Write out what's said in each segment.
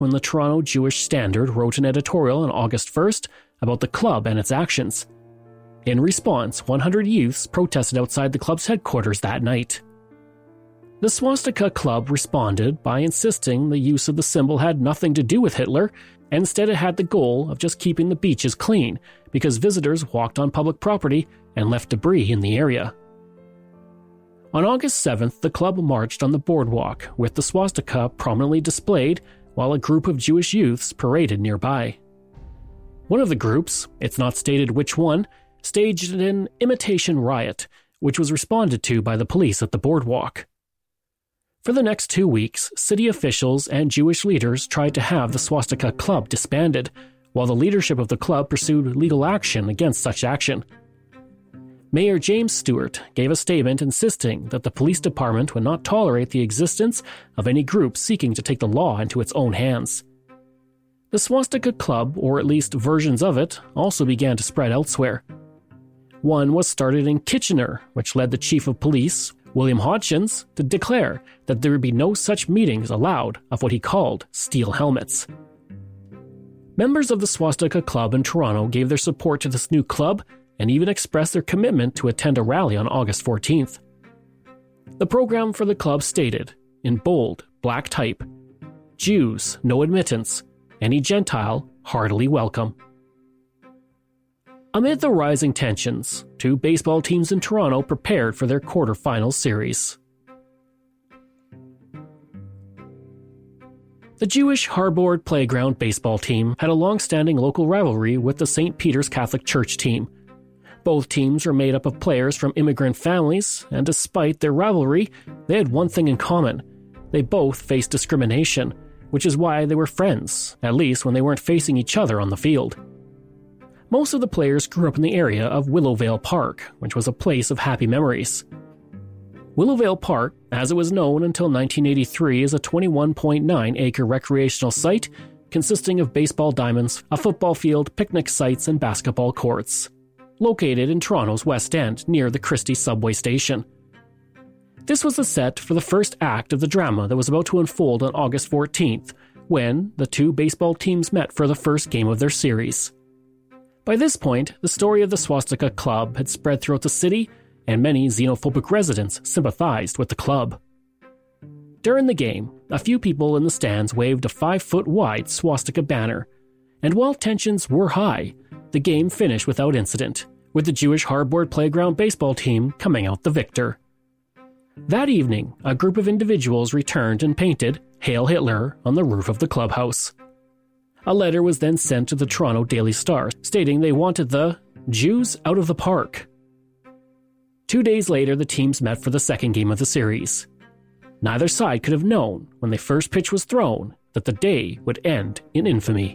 when the Toronto Jewish Standard wrote an editorial on August 1st about the club and its actions. In response, 100 youths protested outside the club's headquarters that night. The Swastika Club responded by insisting the use of the symbol had nothing to do with Hitler, and instead it had the goal of just keeping the beaches clean because visitors walked on public property and left debris in the area. On August 7th, the club marched on the boardwalk with the swastika prominently displayed while a group of Jewish youths paraded nearby. One of the groups, it's not stated which one, staged an imitation riot, which was responded to by the police at the boardwalk. For the next 2 weeks, city officials and Jewish leaders tried to have the Swastika Club disbanded, while the leadership of the club pursued legal action against such action. Mayor James Stewart gave a statement insisting that the police department would not tolerate the existence of any group seeking to take the law into its own hands. The Swastika Club, or at least versions of it, also began to spread elsewhere. One was started in Kitchener, which led the chief of police, William Hodgins, to declare that there would be no such meetings allowed of what he called steel helmets. Members of the Swastika Club in Toronto gave their support to this new club and even expressed their commitment to attend a rally on August 14th. The program for the club stated, in bold, black type, "Jews, no admittance. Any Gentile, heartily welcome." Amid the rising tensions, 2 baseball teams in Toronto prepared for their quarterfinals series. The Jewish Harbord Playground baseball team had a long-standing local rivalry with the St. Peter's Catholic Church team. Both teams were made up of players from immigrant families, and despite their rivalry, they had one thing in common. They both faced discrimination, which is why they were friends, at least when they weren't facing each other on the field. Most of the players grew up in the area of Willowvale Park, which was a place of happy memories. Willowvale Park, as it was known until 1983, is a 21.9-acre recreational site consisting of baseball diamonds, a football field, picnic sites, and basketball courts. Located in Toronto's West End, near the Christie subway station. This was the set for the first act of the drama that was about to unfold on August 14th, when the 2 baseball teams met for the first game of their series. By this point, the story of the Swastika Club had spread throughout the city, and many xenophobic residents sympathized with the club. During the game, a few people in the stands waved a 5-foot-wide swastika banner, and while tensions were high, the game finished without incident, with the Jewish Harbord Playground baseball team coming out the victor. That evening, a group of individuals returned and painted "Hail Hitler" on the roof of the clubhouse. A letter was then sent to the Toronto Daily Star, stating they wanted the Jews out of the park. 2 days later, the teams met for the second game of the series. Neither side could have known, when the first pitch was thrown, that the day would end in infamy.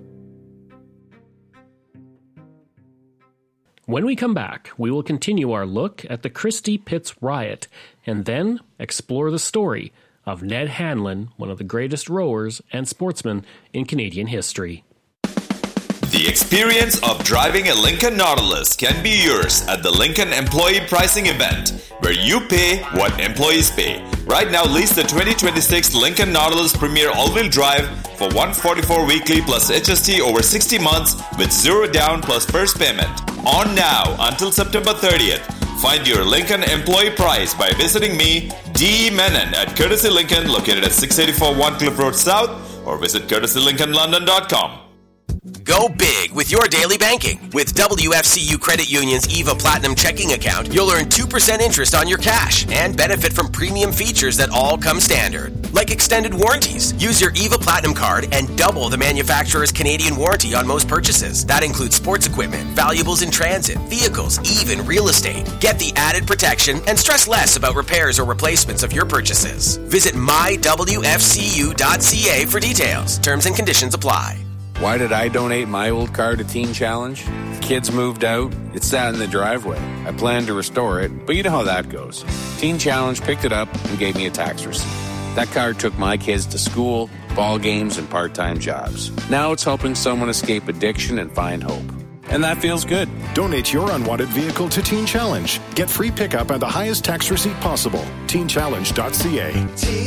When we come back, we will continue our look at the Christie Pitts riot, and then explore the story of Ned Hanlon, one of the greatest rowers and sportsmen in Canadian history. The experience of driving a Lincoln Nautilus can be yours at the Lincoln Employee Pricing Event, where you pay what employees pay. Right now, lease the 2026 Lincoln Nautilus Premier All-Wheel Drive for $144 weekly plus HST over 60 months with 0 down plus first payment. On now until September 30th. Find your Lincoln employee price by visiting me, D. Menon, at Courtesy Lincoln, located at 684 Warncliffe Road South, or visit courtesylincolnlondon.com. Go big with your daily banking. With WFCU Credit Union's EVA Platinum checking account, you'll earn 2% interest on your cash and benefit from premium features that all come standard, like extended warranties. Use your EVA Platinum card and double the manufacturer's Canadian warranty on most purchases. That includes sports equipment, valuables in transit, vehicles, even real estate. Get the added protection and stress less about repairs or replacements of your purchases. Visit mywfcu.ca for details. Terms and conditions apply. Why did I donate my old car to Teen Challenge? The kids moved out. It sat in the driveway. I planned to restore it, but you know how that goes. Teen Challenge picked it up and gave me a tax receipt. That car took my kids to school, ball games, and part-time jobs. Now it's helping someone escape addiction and find hope. And that feels good. Donate your unwanted vehicle to Teen Challenge. Get free pickup and the highest tax receipt possible. TeenChallenge.ca.